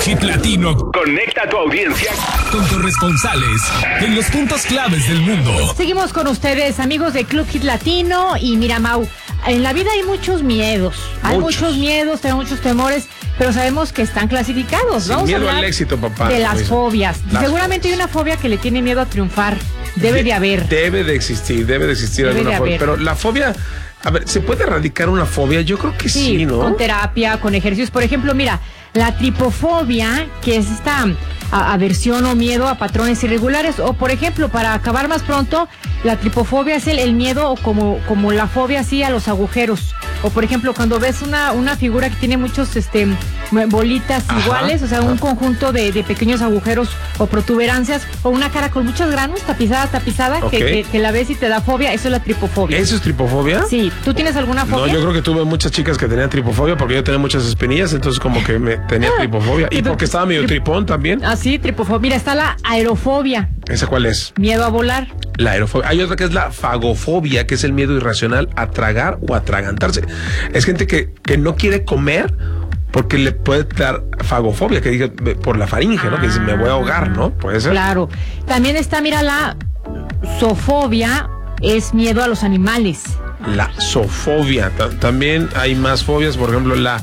Hit Latino conecta a tu audiencia con corresponsales en los puntos claves del mundo. Seguimos con ustedes, amigos de Club Hit Latino. Y mira, Mau, en la vida hay muchos miedos. Hay muchos miedos, tenemos muchos temores, pero sabemos que están clasificados, ¿no? Miedo al éxito, papá. De las fobias. Seguramente hay una fobia que le tiene miedo a triunfar. Debe de haber. Debe de existir alguna fobia. Pero la fobia, a ver, ¿se puede erradicar una fobia? Yo creo que sí, ¿no? Con terapia, con ejercicios. Por ejemplo, mira, la tripofobia, que es esta aversión o miedo a patrones irregulares. O, por ejemplo, para acabar más pronto, la tripofobia es el miedo o como la fobia así a los agujeros. O, por ejemplo, cuando ves una figura que tiene muchos bolitas iguales, o sea, un conjunto de pequeños agujeros o protuberancias, o una cara con muchos granos, tapizada, que la ves y te da fobia, eso es la tripofobia. ¿Eso es tripofobia? Sí. ¿Tú tienes alguna fobia? No, yo creo que tuve muchas chicas que tenían tripofobia porque yo tenía muchas espinillas, entonces como que me tenía tripofobia. Y porque estaba medio tripón también. Ah, sí, tripofobia. Mira, está la aerofobia. ¿Esa cuál es? Miedo a volar. La aerofobia. Hay otra que es la fagofobia, que es el miedo irracional a tragar o atragantarse. Es gente que no quiere comer porque le puede dar fagofobia, que diga por la faringe, ¿no? Que dice, me voy a ahogar, ¿no? Puede ser. Claro. También está, mira, la zoofobia, es miedo a los animales. La zoofobia. También hay más fobias, por ejemplo, la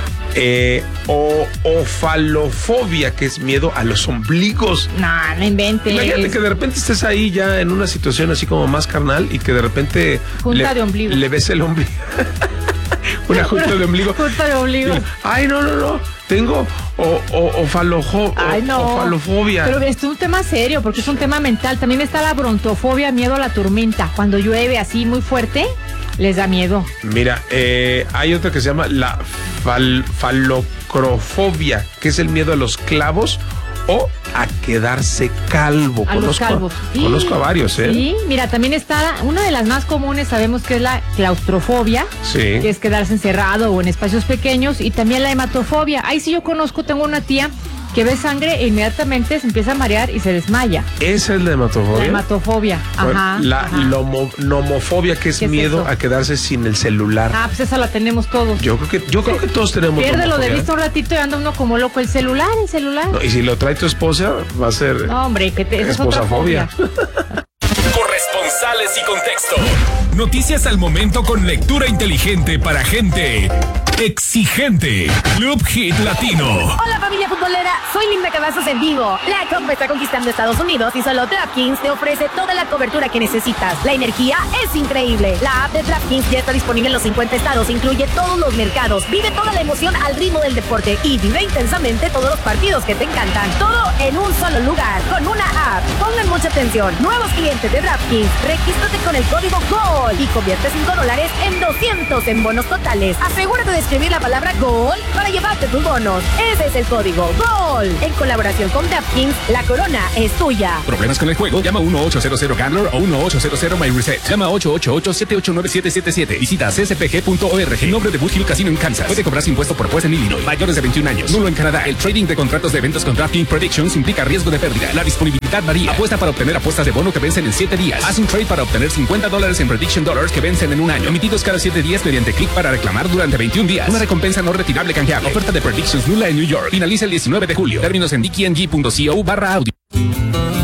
ofalofobia, que es miedo a los ombligos. No inventes. Imagínate que de repente estés ahí ya en una situación así como más carnal y que de repente le ves el ombligo. Una junta de ombligo. Junta de ombligo. Ay, no. Tengo ofalofobia. Pero es un tema serio, porque es un tema mental. También está la brontofobia, miedo a la tormenta. Cuando llueve así muy fuerte, les da miedo. Mira, hay otra que se llama la falocrofobia, que es el miedo a los clavos o a quedarse calvo. Los calvos. Conozco a varios, ¿eh? Sí, mira, también está una de las más comunes, sabemos que es la claustrofobia, que es quedarse encerrado o en espacios pequeños, y también la hematofobia. Ahí sí yo conozco, tengo una tía que ve sangre e inmediatamente se empieza a marear y se desmaya. ¿Esa es la hematofobia? La hematofobia, ajá. La nomofobia, que es miedo a quedarse sin el celular. Ah, pues esa la tenemos todos. Yo creo que todos tenemos. Piérdelo de vista un ratito y anda uno como loco. El celular. No, y si lo trae tu esposa, va a ser. No, hombre, esa es otra fobia. Corresponsales y contexto. Noticias al momento con lectura inteligente para gente exigente. Club Hit Latino. Hola familia futbolera, soy Linda Cavazos en vivo. La Copa está conquistando Estados Unidos y solo DraftKings te ofrece toda la cobertura que necesitas. La energía es increíble. La app de DraftKings ya está disponible en los 50 estados, incluye todos los mercados. Vive toda la emoción al ritmo del deporte y vive intensamente todos los partidos que te encantan. Todo en un solo lugar, con una app. Pongan mucha atención. Nuevos clientes de DraftKings, regístrate con el código GOL y convierte $5 en 200 en bonos totales. Asegúrate de escribir la palabra GOL para llevarte tus bonos. Ese es el código GOL. En colaboración con DraftKings, la corona es tuya. ¿Problemas con el juego? Llama 1-800-GAMBLER o 1-800-MyReset. Llama 888-789-777. Visita cspg.org. En nombre de Boot Hill Casino en Kansas. Puede cobrarse impuesto por juez en Illinois. Mayores de 21 años. Nulo en Canadá. El trading de contratos de eventos con DraftKings Predictions implica riesgo de pérdida. La disponibilidad varía. Apuesta para obtener apuestas de bono que vencen en 7 días. Haz un trade para obtener $50 en Prediction Dollars que vencen en un año. Emitidos cada 7 días mediante clic para reclamar durante 21 días. Una recompensa no retirable canjeable. Oferta de Predictions nula en New York. Finaliza el 19 de julio. Términos en dkng.co/audio.